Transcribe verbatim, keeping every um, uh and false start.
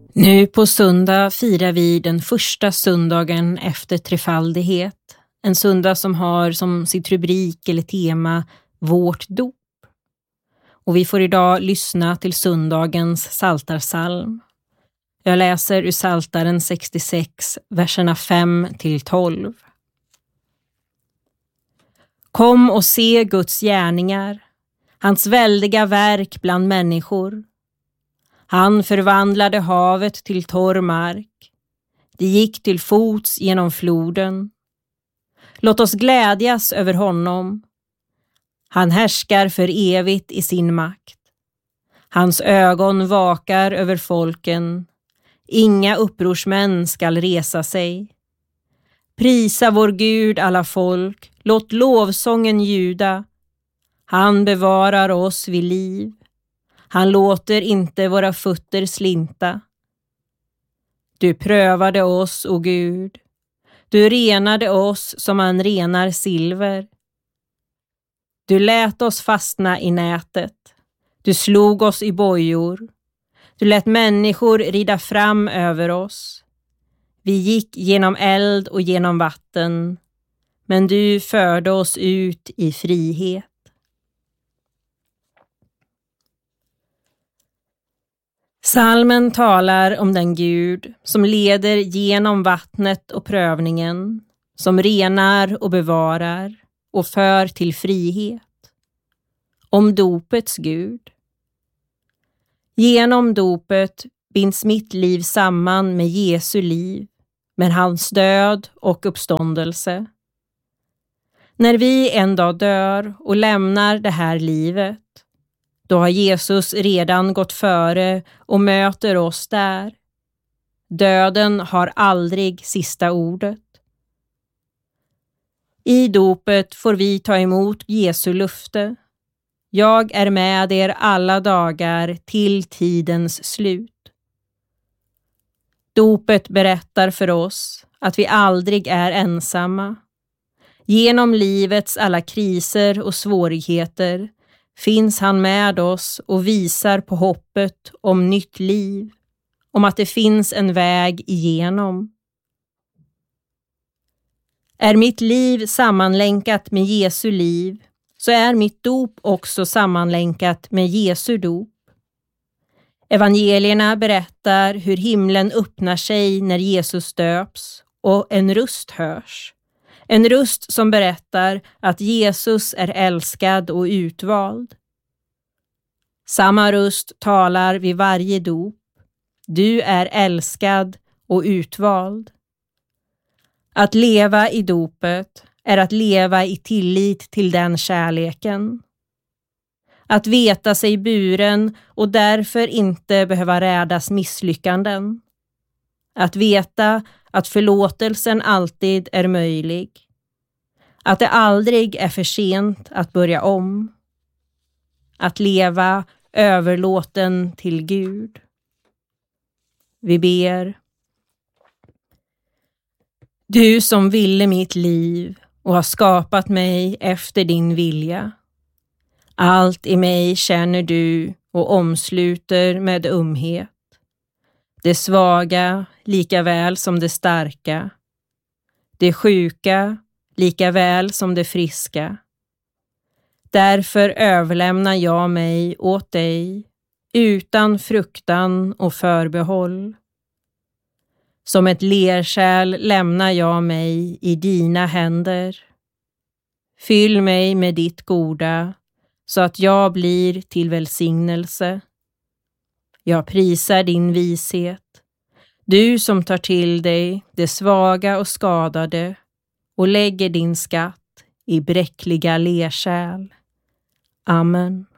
Nu på söndag firar vi den första söndagen efter trefaldighet. En söndag som har som sitt rubrik eller tema vårt dop. Och vi får idag lyssna till söndagens psaltarpsalm. Jag läser ur Psaltaren sextiosex, verserna fem till tolv. Kom och se Guds gärningar, hans väldiga verk bland människor. Han förvandlade havet till torr mark. Det gick till fots genom floden. Låt oss glädjas över honom. Han härskar för evigt i sin makt. Hans ögon vakar över folken. Inga upprorsmän skall resa sig. Prisa vår Gud alla folk. Låt lovsången ljuda. Han bevarar oss vid liv. Han låter inte våra fötter slinta. Du prövade oss, o Gud. Du renade oss som man renar silver. Du lät oss fastna i nätet. Du slog oss i bojor. Du lät människor rida fram över oss. Vi gick genom eld och genom vatten, men du förde oss ut i frihet. Psalmen talar om den Gud som leder genom vattnet och prövningen, som renar och bevarar och för till frihet. Om dopets Gud. Genom dopet binds mitt liv samman med Jesu liv, med hans död och uppståndelse. När vi en dag dör och lämnar det här livet, då har Jesus redan gått före och möter oss där. Döden har aldrig sista ordet. I dopet får vi ta emot Jesu löfte. Jag är med er alla dagar till tidens slut. Dopet berättar för oss att vi aldrig är ensamma. Genom livets alla kriser och svårigheter finns han med oss och visar på hoppet om nytt liv, om att det finns en väg igenom. Är mitt liv sammanlänkat med Jesu liv, så är mitt dop också sammanlänkat med Jesu dop. Evangelierna berättar hur himlen öppnar sig när Jesus döps och en röst hörs. En röst som berättar att Jesus är älskad och utvald. Samma röst talar vid varje dop. Du är älskad och utvald. Att leva i dopet är att leva i tillit till den kärleken. Att veta sig buren och därför inte behöva rädas misslyckanden. Att veta att förlåtelsen alltid är möjlig. Att det aldrig är för sent att börja om. Att leva överlåten till Gud. Vi ber. Du som ville mitt liv och har skapat mig efter din vilja. Allt i mig känner du och omsluter med ömhet. Det svaga lika väl som det starka. Det sjuka lika väl som det friska. Därför överlämnar jag mig åt dig utan fruktan och förbehåll. Som ett lerkärl lämnar jag mig i dina händer. Fyll mig med ditt goda så att jag blir till välsignelse. Jag prisar din vishet, du som tar till dig det svaga och skadade och lägger din skatt i bräckliga lerkärl. Amen.